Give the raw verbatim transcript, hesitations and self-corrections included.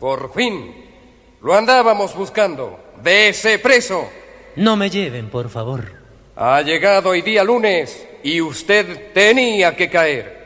Por fin. Lo andábamos buscando. ¡Dese preso! No me lleven, por favor. Ha llegado hoy día lunes y usted tenía que caer.